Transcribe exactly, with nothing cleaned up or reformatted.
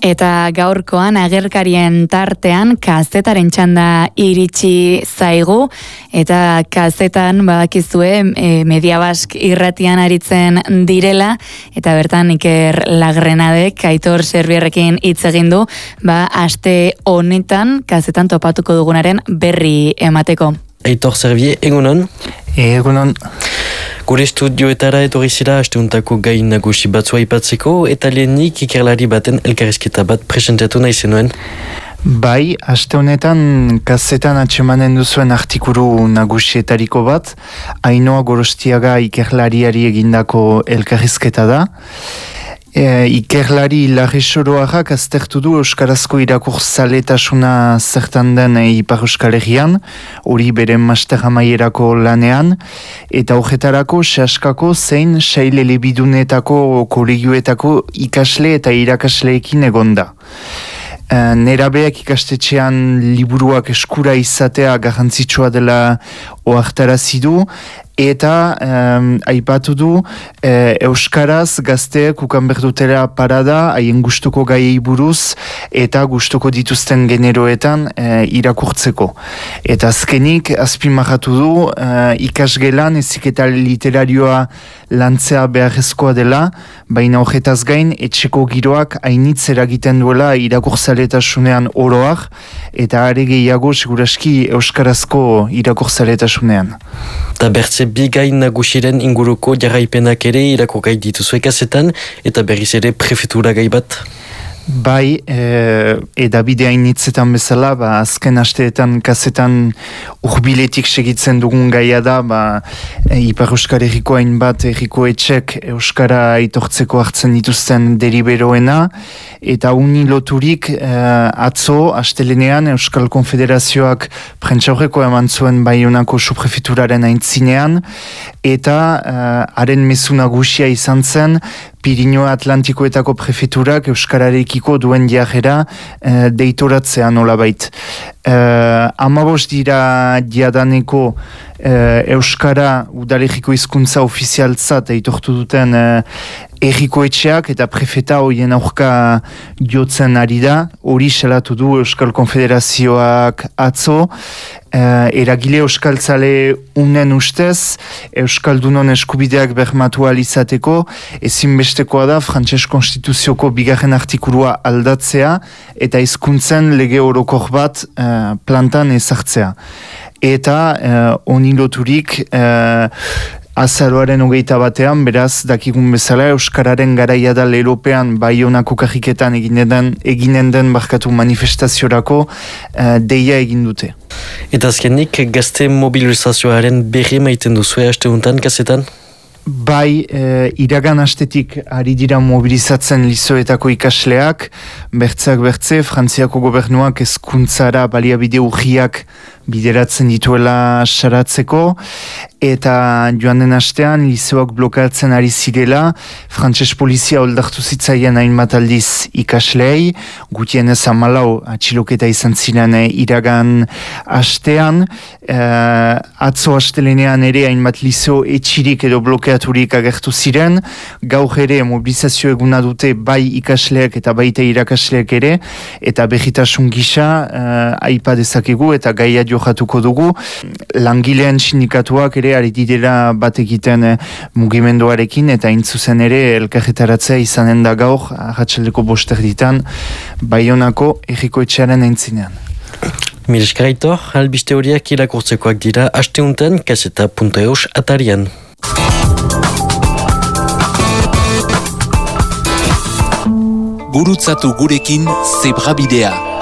Eta gaurkoan agerkarien tartean kazetaren txanda iritsi zaigu, eta kazetan badakizue e, Mediabask irratian aritzen direla, eta bertan Iker Lagrenadek Aitor Serbierrekin hitz egin du, ba aste honetan kazetan topatuko dugunaren berri emateko. Aitor Serbier, egunon? Egunon. Gure estudioetara etorri zira asteuntako gai nagusi batzua aipatzeko, eta lehenik ikerlari baten elkarrizketa bat presentatu nahi zenuen. Bai, aste honetan kazetan atsemanen duzuen artikulu nagusietariko bat, Ainhoa Gorostiaga ikerlariari egindako elkarrizketa da. E, ikerlari Larresoroagak aztertu du euskarazko irakurzaletasuna zertan den e, Ipar Euskal Herrian, hori beren master amaierako lanean, eta horretarako sehaskako zein sail elebidunetako kolegioetako ikasle eta irakasleekin egonda. E, nerabeak ikastetxean liburuak eskura izatea garrantzitsua dela ohartarazi du, eta um, aipatu du e, euskaraz gazteek ukan berdutera parada haien gustuko gaiei buruz eta gustuko dituzten generoetan e, irakurtzeko. Eta azkenik azpimarratu du e, ikasgelan heziketa literarioa lantzea beharrezkoa dela, baina horretaz gain etxeko giroak hainitz eragiten duela irakurzaletasunean oroak, eta are gehiago seguraski euskarazko irakurzaletasunean. Eta bertze bi gai nagusiren inguruko jarraipenak ere irakurgai dituzue kazetan, eta berriz ere prefetura gai bat? Bai, e, edabide hainitzetan bezala, ba, azken asteetan kazetan urbiletik segitzen dugun gaia da, ba, e, Ipar Euskal Herriko hainbat herriko etxek euskara aitortzeko hartzen dituzten deriberoena, eta uni loturik e, atzo, astelenean Euskal Konfederazioak prentsaurreko eman zuen Baionako subprefeturaren aintzinean, eta haren e, mezu nagusia izan zen, Pirinio Atlantikoetako prefeturak euskararekiko duen jarrera e, deitoratzea nolabait. E, Amabost dira diadaneko e, euskara udalerriko hizkuntza ofizialtzat eitortu duten e, erriko etxeak eta prefeta horien aurka jotzen ari da, hori selatu du Euskal Konfederazioak atzo, Uh, eragile euskaltzale unen ustez, euskaldunon eskubideak bermatu alizateko, ezinbestekoa da frantses konstituzioko bigarren artikulua aldatzea eta hizkuntzen lege orokor bat uh, plantan ezartzea. Eta uh, honi loturik uh, azaroaren hogeita batean, beraz, dakigun bezala, euskararen garaia da lelopean Baionako kajiketan eginen den, eginen den barkatu manifestaziorako uh, deia egin dute. Eta azkenik, gazte mobilizazioaren berri maiten duzu asteuntan kazetan? Bai, e, iragan astetik ari dira mobilizatzen lizoetako ikasleak, bertzeak bertze, Frantziako gobernuak hezkuntzara baliabide urriak bideratzen dituela saratzeko, eta joan den astean lizoak blokatzen ari zirela, frantses polizia oldartu zitzaien hainbat aldiz ikaslei, gutienez hamalau atxiloketa izan ziren iragan astean, e, atzo astelenean ere hainbat lizo etxirik edo blokeaturik agertu ziren, gaur ere mobilizazio eguna dute bai ikasleak eta baita irakasleak ere, eta berritasun gisa e, aipa dezakegu eta gaia jokatuko dugu. Langileen sindikatuak ere ari direla bat egiten eh, mugimenduarekin eta intzuzen ere elkarretaratzea izanen da gaur arratsaldeko boster ditan Baionako herriko etxearen aintzinean. Mil esker Aitor, albiste horiak irakurtzekoak dira asteuntan kaseta puntu eus atarian. Gurutzatu gurekin Zebrabidea.